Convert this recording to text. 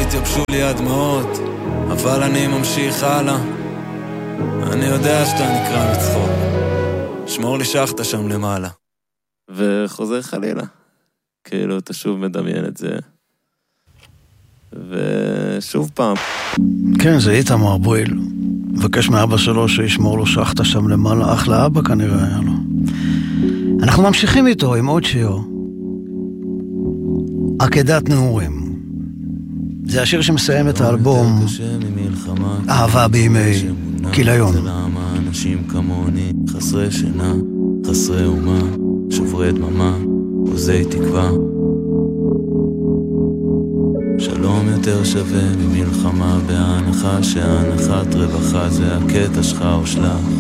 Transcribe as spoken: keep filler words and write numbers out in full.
התייבשו לי הדמעות, אבל אני ממשיך הלאה. אני יודע שאתה נקרא מצחוק, שמור לי שחת שם למעלה. וחוזר חלילה. כאילו, אתה שוב מדמיין את זה. ושוב פעם. כן, זה איתמר בויל. מבקש מאבא שלו שישמור לו שחת שם למעלה. אחלה אבא כנראה היה לו. אנחנו ממשיכים איתו עם עוד שיר. עקדת נעורים. זה השיר שמסיים את האלבום אהבה בימי כיליון. אנשים כמוני, חסרי שינה, חסרי אומה, שוברי דממה, עוזי תקווה. שלום יותר שווה ממלחמה, בהנחה שהנחת רווחה זה הקטע שלך או שלך.